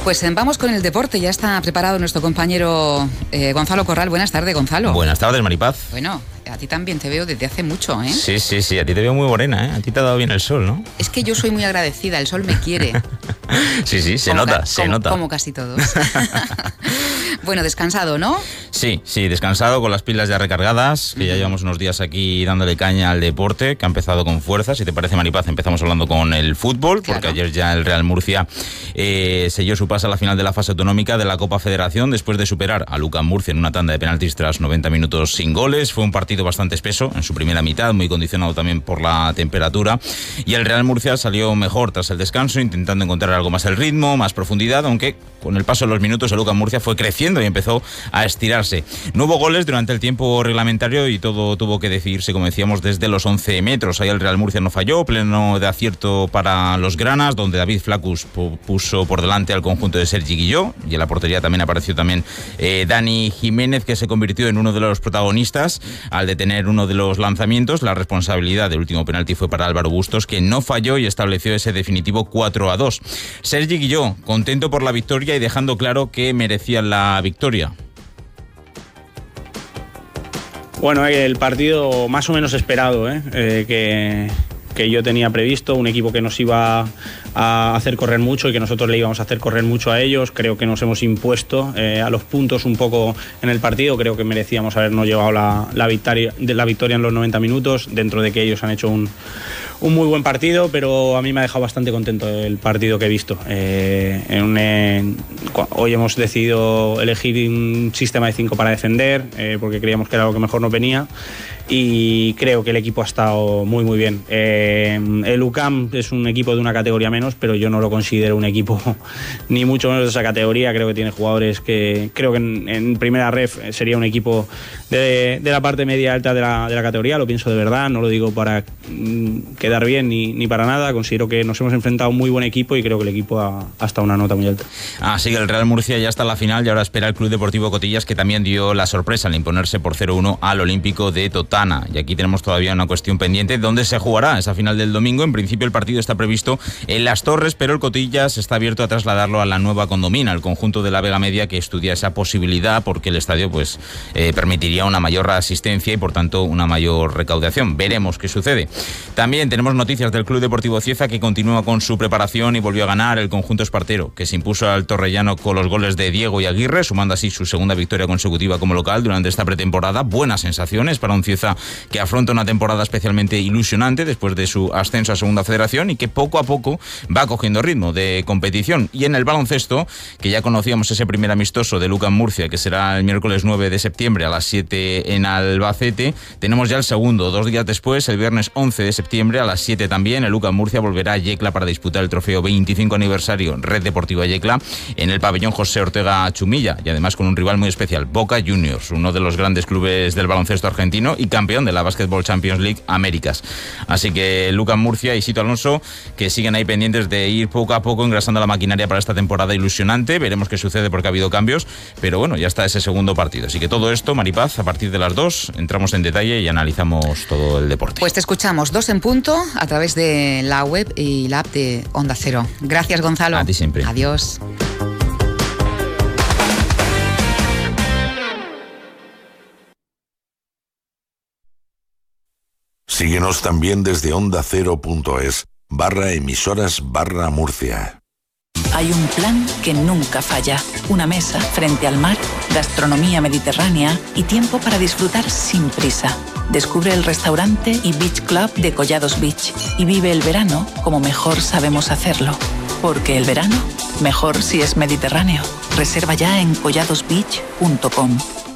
Pues vamos con el deporte. Ya está preparado nuestro compañero Gonzalo Corral. Buenas tardes, Gonzalo. Buenas tardes, Maripaz. Bueno, a ti también te veo desde hace mucho, ¿eh? Sí, a ti te veo muy morena, ¿eh? A ti te ha dado bien el sol, ¿no? Es que yo soy muy agradecida, el sol me quiere. Sí, se nota. Como casi todos. Bueno, descansado, ¿no? Sí, descansado, con las pilas ya recargadas, que ya llevamos unos días aquí dándole caña al deporte, que ha empezado con fuerza. Si te parece, Maripaz, empezamos hablando con el fútbol, porque ayer ya el Real Murcia selló su pase a la final de la fase autonómica de la Copa Federación, después de superar a UCAM Murcia en una tanda de penaltis tras 90 minutos sin goles. Fue un partido bastante espeso en su primera mitad, muy condicionado también por la temperatura, y el Real Murcia salió mejor tras el descanso, intentando encontrar algo más el ritmo, más profundidad, aunque con el paso de los minutos el UCAM Murcia fue creciendo y empezó a estirarse. No hubo goles durante el tiempo reglamentario y todo tuvo que decidirse, como decíamos, desde los 11 metros. Ahí el Real Murcia no falló, pleno de acierto para los granas, donde David Flacus puso por delante al conjunto de Sergi Guilló, y en la portería también apareció Dani Jiménez, que se convirtió en uno de los protagonistas al detener uno de los lanzamientos. La responsabilidad del último penalti fue para Álvaro Bustos, que no falló y estableció ese definitivo 4-2. Sergi Guilló, contento por la victoria y dejando claro que merecían la victoria. Bueno, el partido más o menos esperado, que yo tenía previsto, un equipo que nos iba a hacer correr mucho y que nosotros le íbamos a hacer correr mucho a ellos. Creo que nos hemos impuesto a los puntos un poco en el partido. Creo que merecíamos habernos llevado la victoria en los 90 minutos, dentro de que ellos han hecho un muy buen partido, pero a mí me ha dejado bastante contento el partido que he visto. Hoy hemos decidido elegir un sistema de 5 para defender, porque creíamos que era lo que mejor nos venía, y creo que el equipo ha estado muy bien. El UCAM es un equipo de una categoría menos, pero yo no lo considero un equipo ni mucho menos de esa categoría. Creo que tiene jugadores que creo que en primera ref sería un equipo de la parte media alta de la categoría. Lo pienso de verdad, no lo digo para quedar bien ni para nada. Considero que nos hemos enfrentado a un muy buen equipo y creo que el equipo ha estado una nota muy alta. Así que el Real Murcia ya está en la final y ahora espera el Club Deportivo Cotillas, que también dio la sorpresa al imponerse por 0-1 al Olímpico de Totana. Y aquí tenemos todavía una cuestión pendiente: ¿dónde se jugará esa final del domingo? En principio el partido está previsto en Las Torres, pero el Cotillas está abierto a trasladarlo a la Nueva Condomina, el conjunto de la Vega Media, que estudia esa posibilidad porque el estadio permitiría una mayor asistencia y por tanto una mayor recaudación. Veremos qué sucede. También tenemos noticias del Club Deportivo Cieza, que continúa con su preparación y volvió a ganar el conjunto espartero, que se impuso al Torrellano con los goles de Diego y Aguirre, sumando así su segunda victoria consecutiva como local durante esta pretemporada. Buenas sensaciones para un Cieza que afronta una temporada especialmente ilusionante después de su ascenso a Segunda Federación y que poco a poco va cogiendo ritmo de competición. Y en el baloncesto, que ya conocíamos ese primer amistoso de UCAM Murcia, que será el miércoles 9 de septiembre a las 7 en Albacete, tenemos ya el segundo. 2 días después, el viernes 11 de septiembre a las 7 también, el UCAM Murcia volverá a Yecla para disputar el trofeo 25 aniversario Red Deportiva Yecla en el pabellón José Ortega Chumilla, y además con un rival muy especial, Boca Juniors, uno de los grandes clubes del baloncesto argentino y campeón de la Basketball Champions League Américas. Así que UCAM Murcia y Sito Alonso, que siguen ahí pendientes de ir poco a poco engrasando la maquinaria para esta temporada ilusionante. Veremos qué sucede porque ha habido cambios, pero bueno, ya está ese segundo partido. Así que todo esto, Maripaz, a partir de las 2 entramos en detalle y analizamos todo el deporte. Pues te escuchamos 2 en punto a través de la web y la app de Onda Cero. Gracias, Gonzalo. A ti siempre. Adiós. Síguenos también desde ondacero.es/emisoras/Murcia. Hay un plan que nunca falla. Una mesa frente al mar, gastronomía mediterránea y tiempo para disfrutar sin prisa. Descubre el restaurante y beach club de Collados Beach y vive el verano como mejor sabemos hacerlo. Porque el verano, mejor si es mediterráneo. Reserva ya en colladosbeach.com.